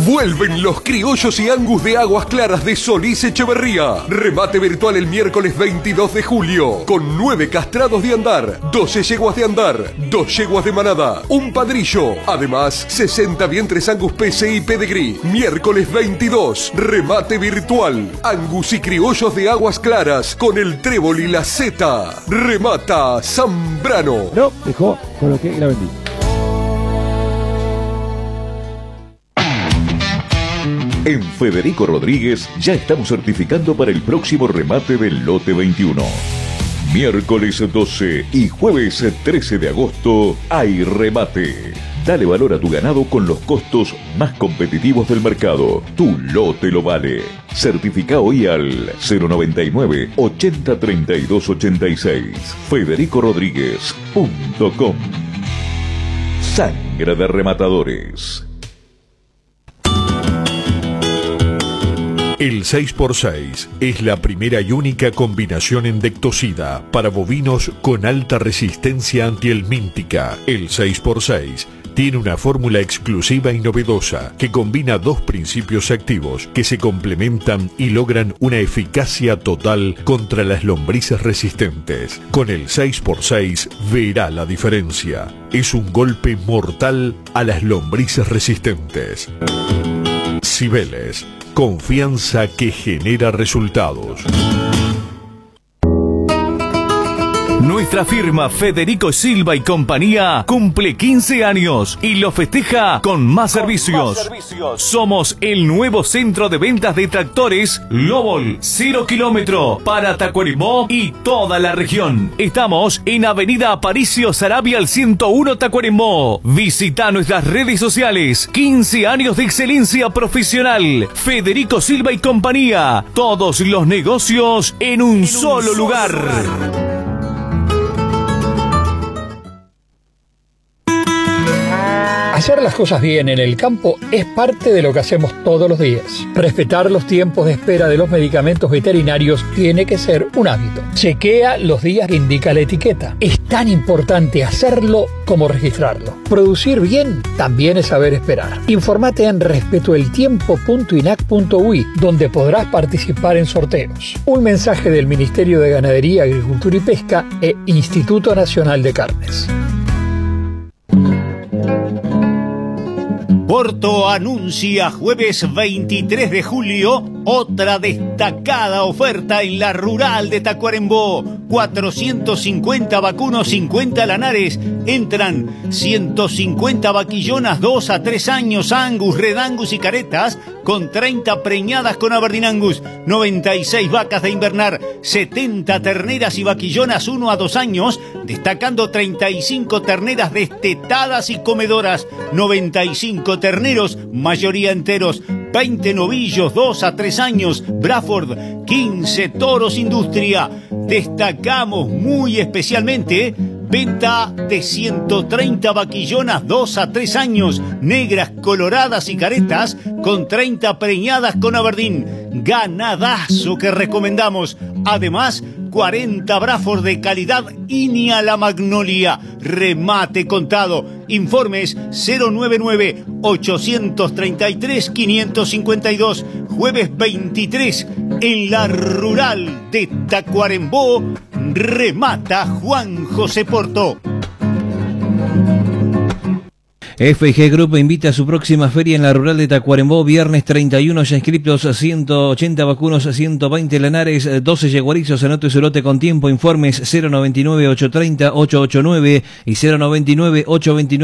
Vuelven los criollos y angus de Aguas Claras de Solís Echeverría. Remate virtual el miércoles 22 de julio. Con 9 castrados de andar, 12 yeguas de andar, 2 yeguas de manada, un padrillo. Además, 60 vientres Angus PC y Pedigree. Miércoles 22, remate virtual. Angus y criollos de Aguas Claras con el trébol y la seta. Remata Zambrano. No, dejó, coloqué y la vendí. En Federico Rodríguez ya estamos certificando para el próximo remate del lote 21. Miércoles 12 y jueves 13 de agosto hay remate. Dale valor a tu ganado con los costos más competitivos del mercado. Tu lote lo vale. Certifica hoy al 099 80 32 86. FedericoRodríguez.com. Sangre de rematadores. El 6x6 es la primera y única combinación endectocida para bovinos con alta resistencia antihelmíntica. El 6x6 tiene una fórmula exclusiva y novedosa que combina dos principios activos que se complementan y logran una eficacia total contra las lombrices resistentes. Con el 6x6 verá la diferencia. Es un golpe mortal a las lombrices resistentes. Cibeles. Confianza que genera resultados. Nuestra firma Federico Silva y compañía cumple 15 años y lo festeja con más servicios. Somos el nuevo centro de ventas de tractores Lobol 0 kilómetro para Tacuarembó y toda la región. Estamos en Avenida Aparicio Sarabia al 101 Tacuarembó. Visita nuestras redes sociales. 15 años de excelencia profesional. Federico Silva y compañía. Todos los negocios en un solo lugar. Hacer las cosas bien en el campo es parte de lo que hacemos todos los días. Respetar los tiempos de espera de los medicamentos veterinarios tiene que ser un hábito. Chequea los días que indica la etiqueta. Es tan importante hacerlo como registrarlo. Producir bien también es saber esperar. Infórmate en respetoeltiempo.inac.ui, donde podrás participar en sorteos. Un mensaje del Ministerio de Ganadería, Agricultura y Pesca e Instituto Nacional de Carnes. Porto anuncia jueves 23 de julio otra destacada oferta en la rural de Tacuarembó. 450 vacunos, 50 lanares. Entran 150 vaquillonas 2 a 3 años, Angus, Red Angus y caretas, con 30 preñadas con Aberdeen Angus, 96 vacas de invernar, 70 terneras y vaquillonas 1 a 2 años, destacando 35 terneras destetadas y comedoras, 95 terneros, mayoría enteros, 20 novillos 2 a 3 años, Braford, 15 toros industria. Destacamos muy especialmente venta de 130 vaquillonas 2 a 3 años, negras, coloradas y caretas, con 30 preñadas con Aberdeen. Ganadazo que recomendamos. Además, 40 Braford de calidad Inia la Magnolia. Remate contado. Informes 099-833-552. Jueves 23 en la rural de Tacuarembó. Remata Juan José Porto. FG Group invita a su próxima feria en la rural de Tacuarembó, viernes 31, ya inscriptos 180 vacunos, 120 lanares, 12 yeguarizos, anote su lote con tiempo, informes 099-830-889 y 099-829